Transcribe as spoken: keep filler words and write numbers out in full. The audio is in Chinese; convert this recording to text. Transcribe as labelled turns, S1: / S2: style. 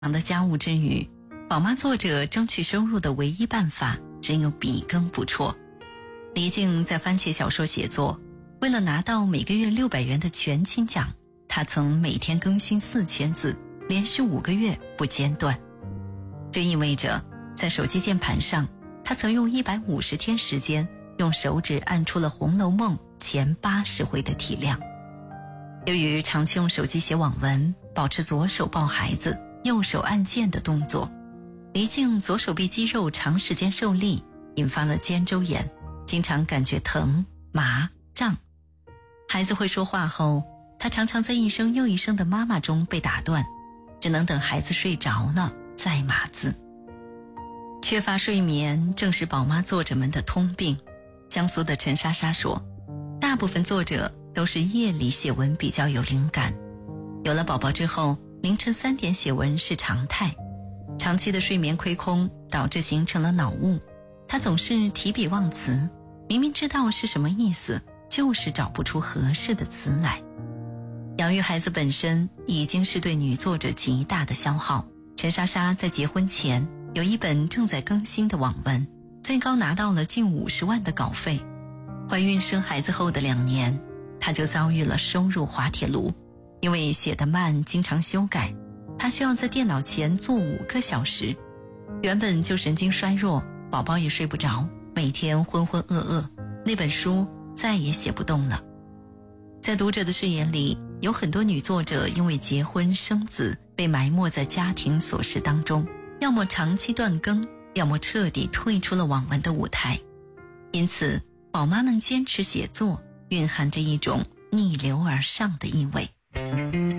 S1: 忙的家务之余，宝妈作者争取收入的唯一办法只有笔耕不辍。黎静在番茄小说写作，为了拿到每个月六百元的全勤奖，她曾每天更新四千字，连续五个月不间断。这意味着在手机键盘上，她曾用一百五十天时间用手指按出了《红楼梦》前八十回的体量。由于长期用手机写网文，保持左手抱孩子右手按键的动作，黎静左手臂肌肉长时间受力，引发了肩周炎，经常感觉疼、麻、胀。孩子会说话后，她常常在一声又一声的妈妈中被打断，只能等孩子睡着了再码字。缺乏睡眠正是宝妈作者们的通病。江苏的陈莎莎说，大部分作者都是夜里写文比较有灵感，有了宝宝之后，凌晨三点写文是常态。长期的睡眠亏空导致形成了脑雾，他总是提笔忘词，明明知道是什么意思，就是找不出合适的词来。养育孩子本身已经是对女作者极大的消耗。陈莎莎在结婚前有一本正在更新的网文，最高拿到了近五十万的稿费。怀孕生孩子后的两年，她就遭遇了收入滑铁卢。因为写得慢，经常修改，她需要在电脑前坐五个小时。原本就神经衰弱，宝宝也睡不着，每天浑浑噩噩，那本书再也写不动了。在读者的视野里，有很多女作者因为结婚生子被埋没在家庭琐事当中，要么长期断更，要么彻底退出了网文的舞台。因此宝妈们坚持写作，蕴含着一种逆流而上的意味。